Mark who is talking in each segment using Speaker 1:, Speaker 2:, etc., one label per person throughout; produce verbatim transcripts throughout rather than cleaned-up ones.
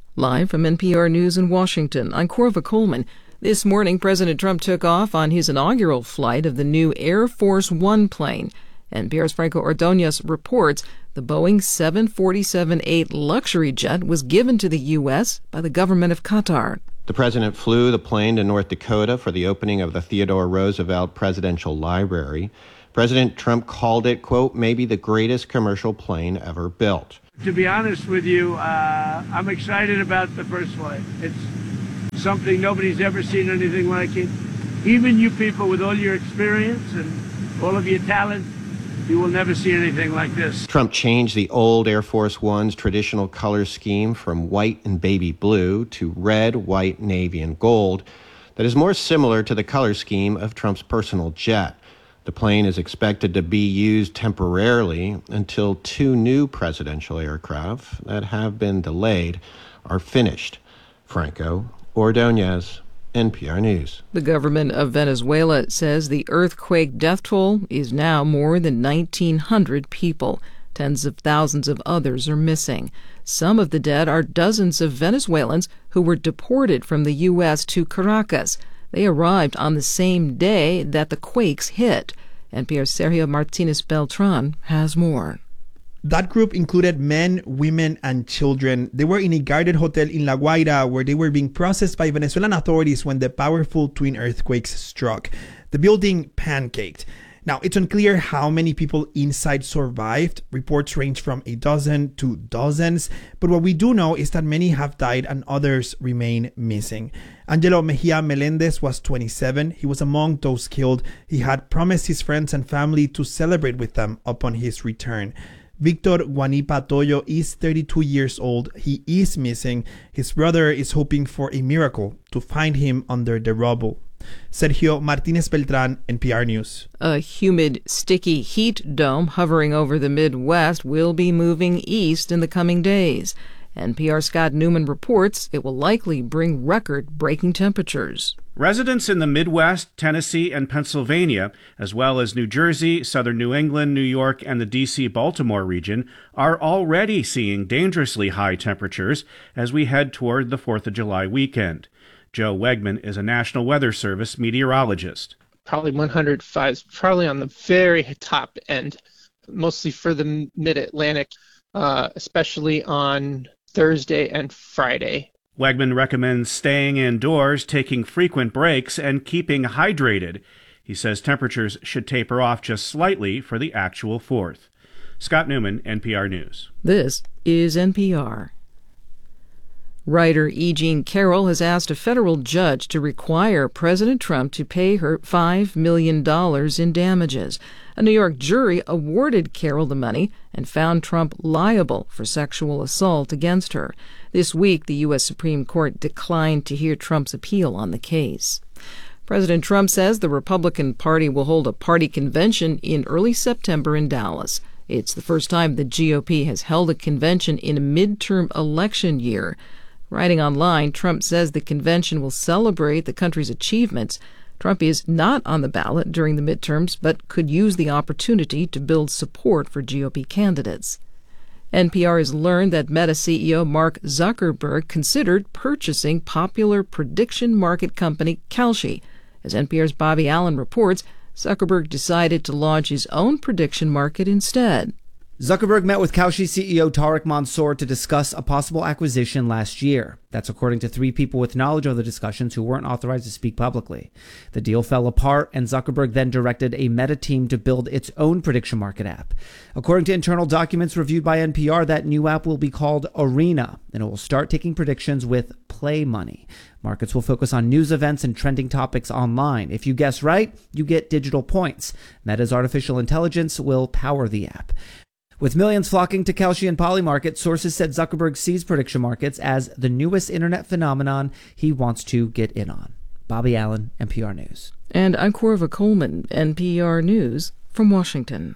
Speaker 1: Live from N P R News in Washington, I'm Corva Coleman. This morning, President Trump took off on his inaugural flight of the new Air Force One plane. N P R's Franco Ordonez reports the Boeing seven forty-seven eight luxury jet was given to the U S by the government of Qatar.
Speaker 2: The president flew the plane to North Dakota for the opening of the Theodore Roosevelt Presidential Library. President Trump called it, quote, maybe the greatest commercial plane ever built.
Speaker 3: To be honest with you, uh, I'm excited about the first flight. It's something nobody's ever seen anything like it. Even you people with all your experience and all of your talent, you will never see anything like this.
Speaker 2: Trump changed the old Air Force One's traditional color scheme from white and baby blue to red, white, navy, and gold that is more similar to the color scheme of Trump's personal jet. The plane is expected to be used temporarily until two new presidential aircraft that have been delayed are finished. Franco Ordonez, N P R News.
Speaker 1: The government of Venezuela says the earthquake death toll is now more than nineteen hundred people. Tens of thousands of others are missing. Some of the dead are dozens of Venezuelans who were deported from the U S to Caracas. They arrived on the same day that the quakes hit. N P R's Sergio Martinez Beltran has more.
Speaker 4: That group included men, women, and children. They were in a guarded hotel in La Guaira where they were being processed by Venezuelan authorities when the powerful twin earthquakes struck. The building pancaked. Now, it's unclear how many people inside survived. Reports range from a dozen to dozens. But what we do know is that many have died and others remain missing. Angelo Mejia Melendez was twenty-seven. He was among those killed. He had promised his friends and family to celebrate with them upon his return. Victor Guanipa Toyo is thirty-two years old. He is missing. His brother is hoping for a miracle to find him under the rubble. Sergio Martinez Beltran, N P R News.
Speaker 1: A humid, sticky heat dome hovering over the Midwest will be moving east in the coming days. N P R's Scott Newman reports it will likely bring record-breaking temperatures.
Speaker 5: Residents in the Midwest, Tennessee, and Pennsylvania, as well as New Jersey, southern New England, New York, and the D C Baltimore region, are already seeing dangerously high temperatures as we head toward the fourth of July weekend. Joe Wegman is a National Weather Service meteorologist.
Speaker 6: Probably one hundred five, probably on the very top end, mostly for the mid-Atlantic, uh, especially on Thursday and Friday.
Speaker 5: Wegman recommends staying indoors, taking frequent breaks, and keeping hydrated. He says temperatures should taper off just slightly for the actual fourth. Scott Newman, N P R News.
Speaker 1: This is N P R. Writer E. Jean Carroll has asked a federal judge to require President Trump to pay her five million dollars in damages. A New York jury awarded Carroll the money and found Trump liable for sexual assault against her. This week, the U S Supreme Court declined to hear Trump's appeal on the case. President Trump says the Republican Party will hold a party convention in early September in Dallas. It's the first time the G O P has held a convention in a midterm election year. Writing online, Trump says the convention will celebrate the country's achievements. Trump is not on the ballot during the midterms, but could use the opportunity to build support for G O P candidates. N P R has learned that Meta C E O Mark Zuckerberg considered purchasing popular prediction market company Kalshi. As N P R's Bobby Allen reports, Zuckerberg decided to launch his own prediction market instead.
Speaker 7: Zuckerberg met with Kalshi C E O Tarek Mansour to discuss a possible acquisition last year. That's according to three people with knowledge of the discussions who weren't authorized to speak publicly. The deal fell apart, and Zuckerberg then directed a Meta team to build its own prediction market app. According to internal documents reviewed by N P R, that new app will be called Arena, and it will start taking predictions with play money. Markets will focus on news events and trending topics online. If you guess right, you get digital points. Meta's artificial intelligence will power the app. With millions flocking to Kalshi and Polymarket, sources said Zuckerberg sees prediction markets as the newest internet phenomenon he wants to get in on. Bobby Allen, N P R News.
Speaker 1: And I'm Corva Coleman, N P R News from Washington.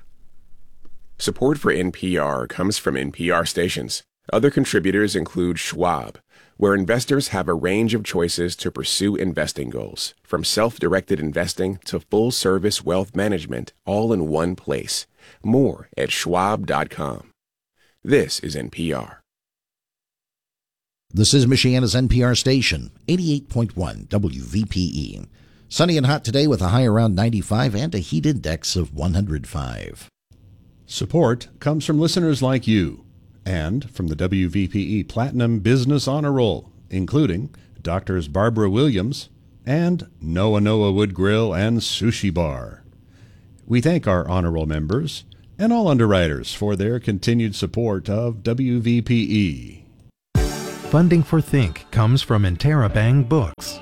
Speaker 8: Support for N P R comes from N P R stations. Other contributors include Schwab, where investors have a range of choices to pursue investing goals, from self-directed investing to full-service wealth management, all in one place. More at schwab dot com. This is N P R.
Speaker 9: This is Michiana's N P R station, eighty-eight point one W V P E. Sunny and hot today with a high around ninety-five and a heat index of one hundred five.
Speaker 10: Support comes from listeners like you and from the W V P E Platinum Business Honor Roll, including Doctors Barbara Williams and Noah Noah Wood Grill and Sushi Bar. We thank our honor roll members and all underwriters for their continued support of W V P E.
Speaker 11: Funding for Think comes from Interabang Books.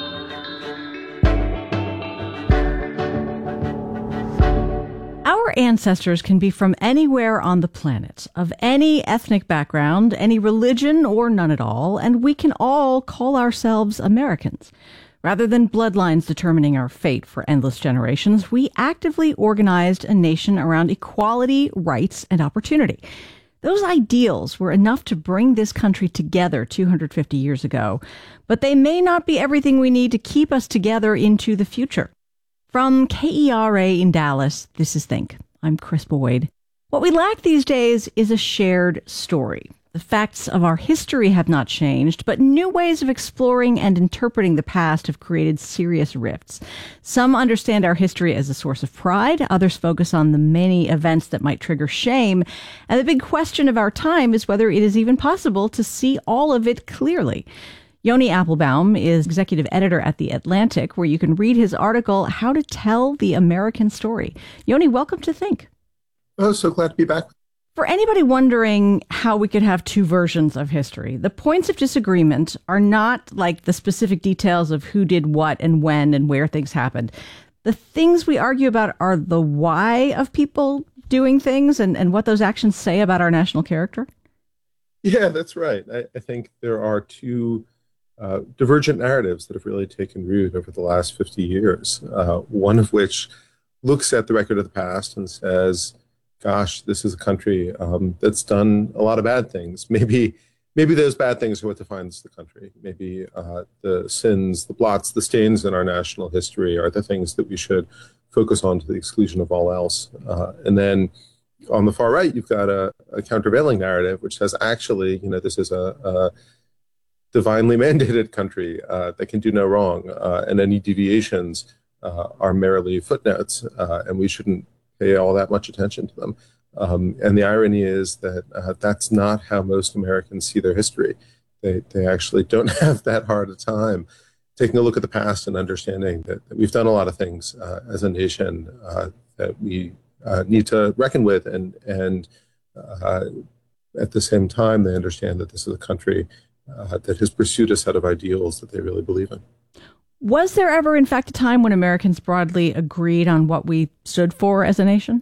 Speaker 12: Our ancestors can be from anywhere on the planet, of any ethnic background, any religion, or none at all, and we can all call ourselves Americans. Rather than bloodlines determining our fate for endless generations, we actively organized a nation around equality, rights, and opportunity. Those ideals were enough to bring this country together two hundred fifty years ago, but they may not be everything we need to keep us together into the future. From K E R A in Dallas, this is Think. I'm Chris Boyd. What we lack these days is a shared story. The facts of our history have not changed, but new ways of exploring and interpreting the past have created serious rifts. Some understand our history as a source of pride, others focus on the many events that might trigger shame, and the big question of our time is whether it is even possible to see all of it clearly. Yoni Applebaum is executive editor at The Atlantic, where you can read his article, How to Tell the American Story. Yoni, welcome to Think.
Speaker 13: Oh, so glad to be back.
Speaker 12: For anybody wondering how we could have two versions of history, the points of disagreement are not like the specific details of who did what and when and where things happened. The things we argue about are the why of people doing things and, and what those actions say about our national character.
Speaker 13: Yeah, that's right. I, I think there are two uh, divergent narratives that have really taken root over the last fifty years, uh, one of which looks at the record of the past and says, gosh, this is a country um, that's done a lot of bad things. Maybe maybe those bad things are what defines the country. Maybe uh, the sins, the blots, the stains in our national history are the things that we should focus on to the exclusion of all else. Uh, and then on the far right, you've got a, a countervailing narrative, which says, actually, you know, this is a, a divinely mandated country uh, that can do no wrong. Uh, and any deviations uh, are merely footnotes, uh, and we shouldn't pay all that much attention to them. Um, and the irony is that uh, that's not how most Americans see their history. They they actually don't have that hard a time taking a look at the past and understanding that, that we've done a lot of things uh, as a nation uh, that we uh, need to reckon with. And, and uh, at the same time, they understand that this is a country uh, that has pursued a set of ideals that they really believe in.
Speaker 12: Was there ever, in fact, a time when Americans broadly agreed on what we stood for as a nation?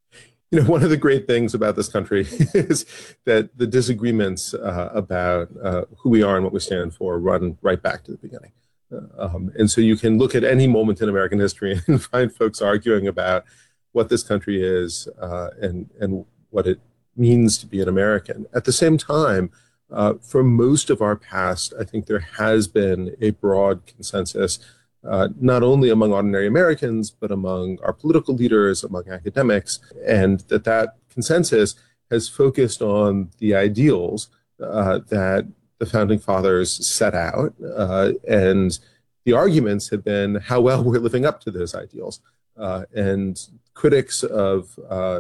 Speaker 13: You know, one of the great things about this country is that the disagreements uh, about uh, who we are and what we stand for run right back to the beginning. Uh, um, and so you can look at any moment in American history and find folks arguing about what this country is uh, and, and what it means to be an American. At the same time, Uh, for most of our past, I think there has been a broad consensus, uh, not only among ordinary Americans, but among our political leaders, among academics, and that that consensus has focused on the ideals uh, that the founding fathers set out. Uh, and the arguments have been how well we're living up to those ideals. Uh, and critics of uh,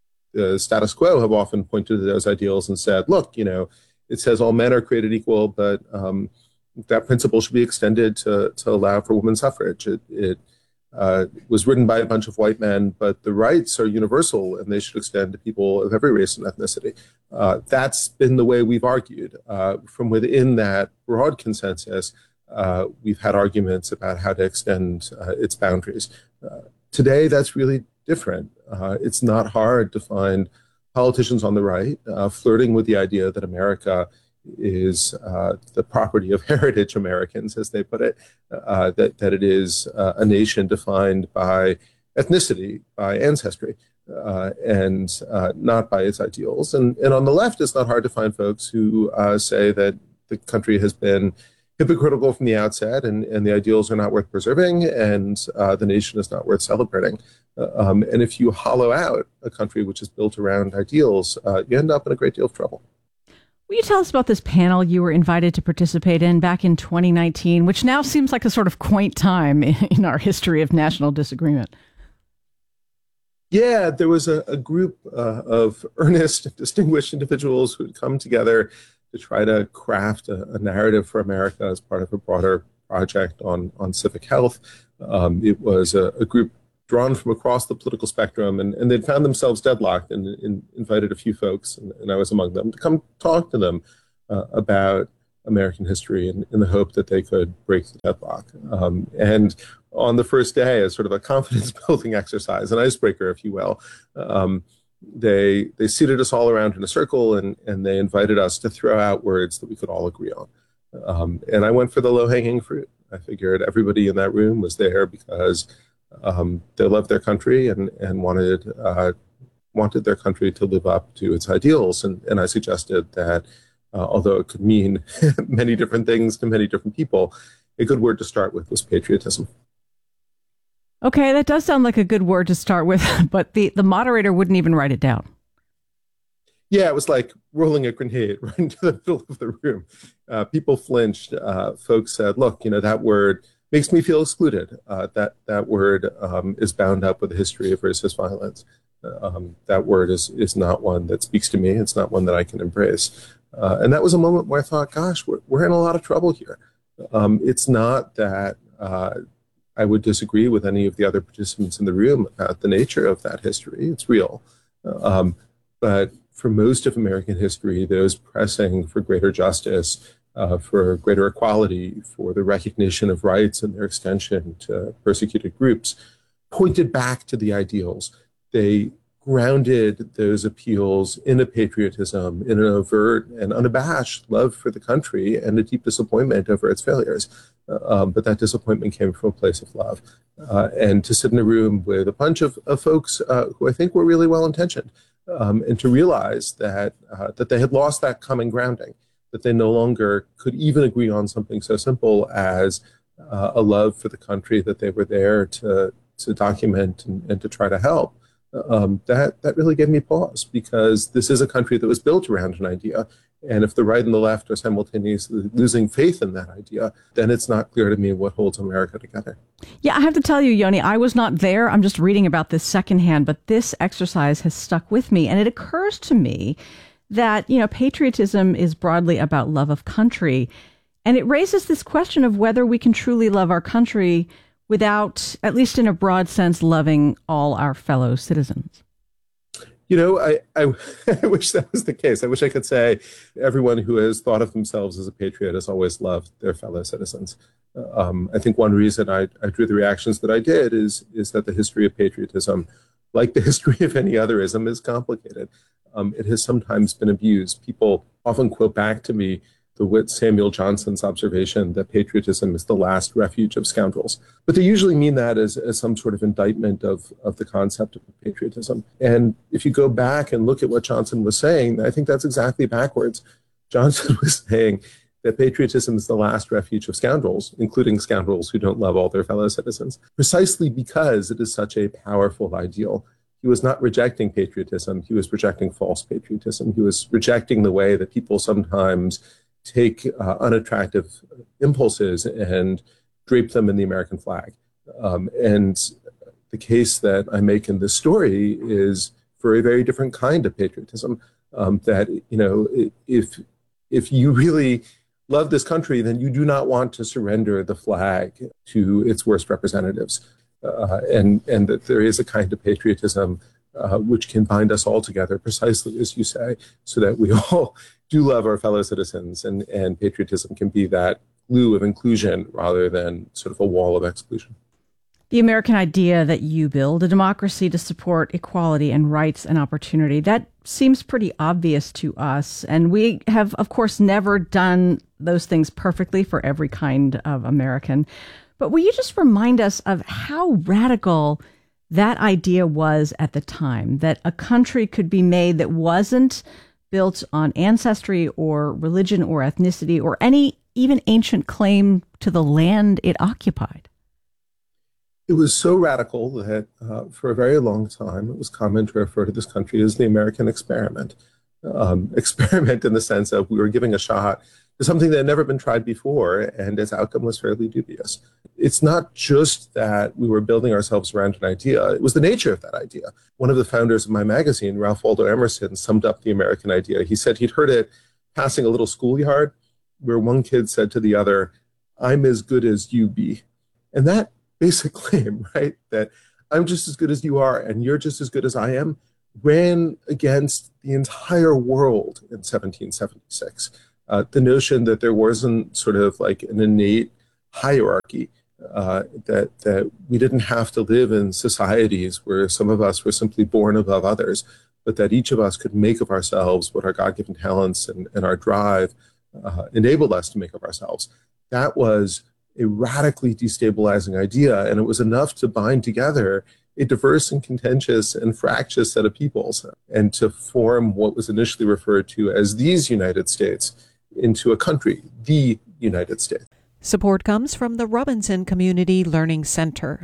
Speaker 13: the status quo have often pointed to those ideals and said, look, you know, it says all men are created equal, but um, that principle should be extended to, to allow for women's suffrage. It, it uh, was written by a bunch of white men, but the rights are universal and they should extend to people of every race and ethnicity. Uh, that's been the way we've argued. Uh, from within that broad consensus, uh, we've had arguments about how to extend uh, its boundaries. Uh, today, that's really different. Uh, it's not hard to find politicians on the right uh, flirting with the idea that America is uh, the property of heritage Americans, as they put it, uh, that, that it is uh, a nation defined by ethnicity, by ancestry, uh, and uh, not by its ideals. And, and on the left, it's not hard to find folks who uh, say that the country has been hypocritical from the outset, and, and the ideals are not worth preserving, and uh, the nation is not worth celebrating. Uh, um, and if you hollow out a country which is built around ideals, uh, you end up in a great deal of trouble.
Speaker 12: Will you tell us about this panel you were invited to participate in back in twenty nineteen, which now seems like a sort of quaint time in our history of national disagreement?
Speaker 13: Yeah, there was a, a group uh, of earnest, distinguished individuals who had come together to try to craft a, a narrative for America as part of a broader project on, on civic health. Um, it was a, a group drawn from across the political spectrum, and, and they'd found themselves deadlocked and, and invited a few folks, and, and I was among them, to come talk to them uh, about American history in, in the hope that they could break the deadlock. Um, and on the first day, as sort of a confidence-building exercise, an icebreaker, if you will, um, they they seated us all around in a circle, and, and they invited us to throw out words that we could all agree on. Um, and I went for the low-hanging fruit. I figured everybody in that room was there because Um, they loved their country and, and wanted uh, wanted their country to live up to its ideals. And, and I suggested that, uh, although it could mean many different things to many different people, a good word to start with was patriotism.
Speaker 12: Okay, that does sound like a good word to start with, but the, the moderator wouldn't even write it down.
Speaker 13: Yeah, it was like rolling a grenade right into the middle of the room. Uh, people flinched. Uh, folks said, look, you know, that word makes me feel excluded. Uh, that that word um, is bound up with a history of racist violence. Um, that word is is not one that speaks to me. It's not one that I can embrace. Uh, and that was a moment where I thought, gosh, we're, we're in a lot of trouble here. Um, it's not that uh, I would disagree with any of the other participants in the room about the nature of that history. It's real. Um, but for most of American history, those pressing for greater justice, Uh, for greater equality, for the recognition of rights and their extension to persecuted groups, pointed back to the ideals. They grounded those appeals in a patriotism, in an overt and unabashed love for the country and a deep disappointment over its failures. Uh, um, but that disappointment came from a place of love. Uh, and to sit in a room with a bunch of, of folks uh, who I think were really well-intentioned, um, and to realize that uh, that they had lost that common grounding, that they no longer could even agree on something so simple as uh, a love for the country that they were there to to document and, and to try to help. Um, that that really gave me pause, because this is a country that was built around an idea. And if the right and the left are simultaneously losing faith in that idea, then it's not clear to me what holds America together.
Speaker 12: Yeah, I have to tell you, Yoni, I was not there. I'm just reading about this secondhand, but this exercise has stuck with me. And it occurs to me that, you know, patriotism is broadly about love of country. And it raises this question of whether we can truly love our country without, at least in a broad sense, loving all our fellow citizens.
Speaker 13: You know, I, I, I wish that was the case. I wish I could say everyone who has thought of themselves as a patriot has always loved their fellow citizens. Um, I think one reason I, I drew the reactions that I did is, is that the history of patriotism, like the history of any other ism, is complicated. Um, it has sometimes been abused. People often quote back to me the wit Samuel Johnson's observation that patriotism is the last refuge of scoundrels. But they usually mean that as, as some sort of indictment of, of the concept of patriotism. And if you go back and look at what Johnson was saying, I think that's exactly backwards. Johnson was saying that patriotism is the last refuge of scoundrels, including scoundrels who don't love all their fellow citizens, precisely because it is such a powerful ideal. He was not rejecting patriotism. He was rejecting false patriotism. He was rejecting the way that people sometimes take uh, unattractive impulses and drape them in the American flag. Um, and the case that I make in this story is for a very different kind of patriotism, um, that, you know, if, if you really love this country, then you do not want to surrender the flag to its worst representatives. Uh, and, and that there is a kind of patriotism uh, which can bind us all together, precisely as you say, so that we all do love our fellow citizens, and, and patriotism can be that glue of inclusion rather than sort of a wall of exclusion.
Speaker 12: The American idea that you build a democracy to support equality and rights and opportunity, that seems pretty obvious to us. And we have, of course, never done those things perfectly for every kind of American. But will you just remind us of how radical that idea was at the time, that a country could be made that wasn't built on ancestry or religion or ethnicity or any even ancient claim to the land it occupied?
Speaker 13: It was so radical that uh, for a very long time, it was common to refer to this country as the American experiment. um, experiment in the sense of we were giving a shot to something that had never been tried before, and its outcome was fairly dubious. It's not just that we were building ourselves around an idea, it was the nature of that idea. One of the founders of my magazine, Ralph Waldo Emerson, summed up the American idea. He said he'd heard it passing a little schoolyard where one kid said to the other, "I'm as good as you be." And that basic claim, right, that I'm just as good as you are and you're just as good as I am, ran against the entire world in seventeen seventy-six. Uh, the notion that there wasn't sort of like an innate hierarchy, uh, that that we didn't have to live in societies where some of us were simply born above others, but that each of us could make of ourselves what our God-given talents and, and our drive uh, enabled us to make of ourselves. That was a radically destabilizing idea, and it was enough to bind together a diverse and contentious and fractious set of peoples and to form what was initially referred to as these United States into a country, the United States.
Speaker 14: Support comes from the Robinson Community Learning Center.